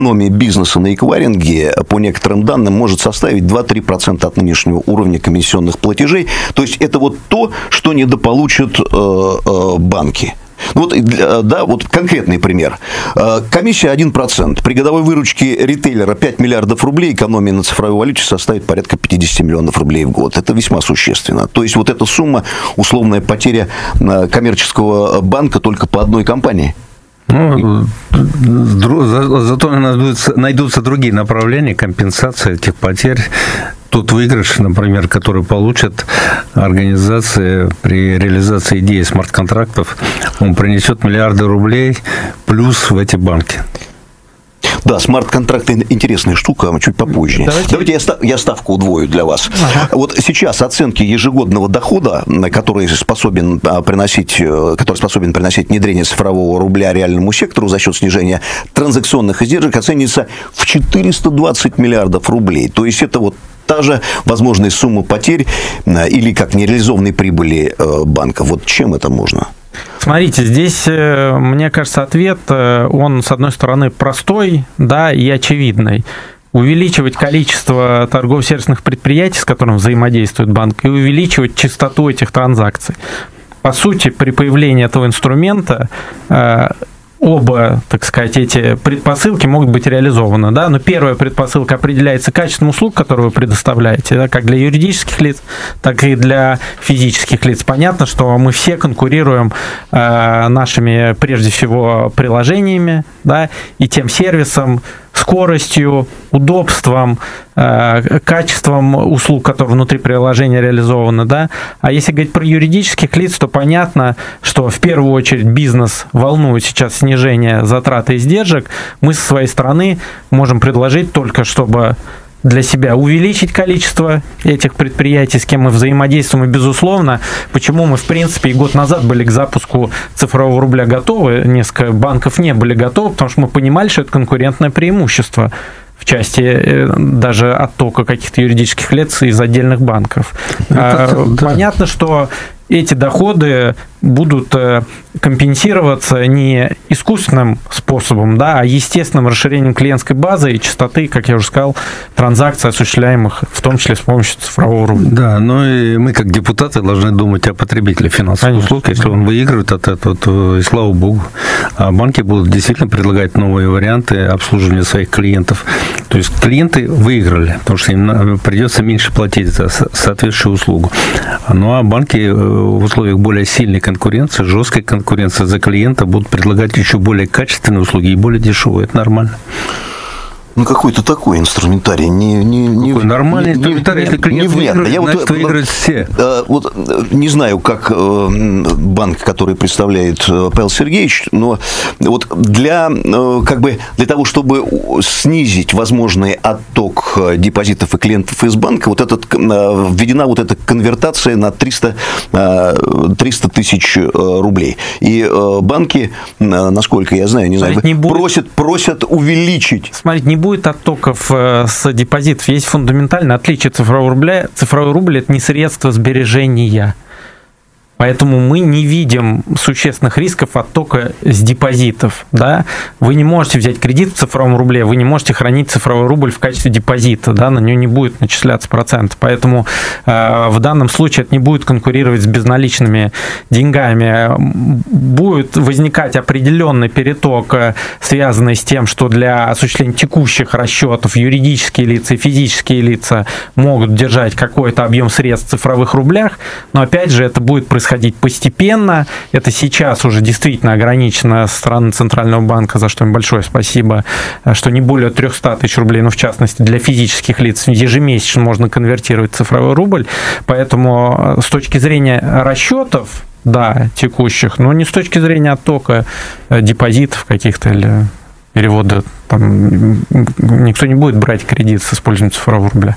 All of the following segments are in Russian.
экономия бизнеса на эквайринге, по некоторым данным, может составить 2-3% от нынешнего уровня комиссионных платежей. То есть, это вот то, что недополучат банки. Вот, да, вот конкретный пример. Комиссия 1%. При годовой выручке ритейлера 5 миллиардов рублей, экономия на цифровой валюте составит порядка 50 миллионов рублей в год. Это весьма существенно. То есть, вот эта сумма, условная потеря коммерческого банка только по одной компании. Ну, зато найдутся другие направления компенсации этих потерь. Тот выигрыш, например, который получат организации при реализации идеи смарт-контрактов, он принесет миллиарды рублей плюс в эти банки. Да, смарт-контракты интересная штука, чуть попозже. Давайте я ставку удвою для вас. Ага. Вот сейчас оценки ежегодного дохода, который способен приносить внедрение цифрового рубля реальному сектору за счет снижения транзакционных издержек, оценивается в 420 миллиардов рублей. То есть, это вот та же возможная сумма потерь или как нереализованной прибыли банка. Вот чем это можно? Смотрите, здесь, мне кажется, ответ, он, с одной стороны, простой, да, и очевидный. Увеличивать количество торгово-сервисных предприятий, с которыми взаимодействует банк, и увеличивать частоту этих транзакций. По сути, при появлении этого инструмента оба, так сказать, эти предпосылки могут быть реализованы, да, но первая предпосылка определяется качеством услуг, которые вы предоставляете, да, как для юридических лиц, так и для физических лиц. Понятно, что мы все конкурируем нашими, прежде всего, приложениями, да, и тем сервисом, скоростью, удобством, качеством услуг, которые внутри приложения реализованы, да. А если говорить про юридических лиц, то понятно, что в первую очередь бизнес волнует сейчас снижение затрат и издержек. Мы со своей стороны можем предложить только, чтобы для себя увеличить количество этих предприятий, с кем мы взаимодействуем, и, безусловно, почему мы, в принципе, и год назад были к запуску цифрового рубля готовы, несколько банков не были готовы, потому что мы понимали, что это конкурентное преимущество в части даже оттока каких-то юридических лиц из отдельных банков. Понятно, что эти доходы будут компенсироваться не искусственным способом, да, а естественным расширением клиентской базы и частоты, как я уже сказал, транзакций, осуществляемых в том числе с помощью цифрового рубля. Да, но и мы, как депутаты, должны думать о потребителе финансовых услуг. Если он выигрывает от этого, то и слава богу. А банки будут действительно предлагать новые варианты обслуживания своих клиентов. То есть клиенты выиграли, потому что им придется меньше платить за соответствующую услугу. Ну а банки в условиях более сильной конкуренции, жесткой конкуренции за клиента будут предлагать еще более качественные услуги и более дешевые. Это нормально. Ну, какой-то такой инструментарий. Нормальный инструментарий, если клиент выигрывает, значит, выиграют все. Вот не знаю, как банк, который представляет Павел Сергеевич, но вот для того, чтобы снизить возможный отток депозитов и клиентов из банка, введена вот эта конвертация на 300 тысяч рублей. И банки, насколько я знаю, просят увеличить. Смотрите, не будет оттоков с депозитов. Есть фундаментальное отличие цифрового рубля. Цифровой рубль – это не средство сбережения. Поэтому мы не видим существенных рисков оттока с депозитов. Да? Вы не можете взять кредит в цифровом рубле, вы не можете хранить цифровой рубль в качестве депозита, да? На него не будет начисляться процент. Поэтому в данном случае это не будет конкурировать с безналичными деньгами. Будет возникать определенный переток, связанный с тем, что для осуществления текущих расчетов юридические лица и физические лица могут держать какой-то объем средств в цифровых рублях, но опять же это будет происходить постепенно. Это сейчас уже действительно ограничено со стороны Центрального банка, за что им большое спасибо, что не более 300 тысяч рублей, но в частности для физических лиц ежемесячно можно конвертировать в цифровой рубль. Поэтому с точки зрения расчетов, да, текущих, но не с точки зрения оттока депозитов каких-то или перевода, там никто не будет брать кредит с использованием цифрового рубля.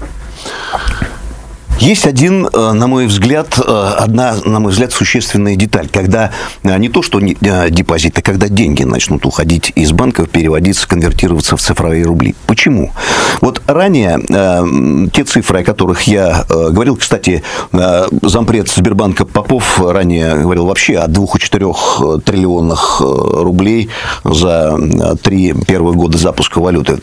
Есть одна, на мой взгляд, существенная деталь, когда не то, что депозиты, когда деньги начнут уходить из банков, переводиться, конвертироваться в цифровые рубли. Почему? Вот ранее те цифры, о которых я говорил, кстати, зампред Сбербанка Попов ранее говорил вообще о 2,4 триллионах рублей за 3 первых года запуска валюты.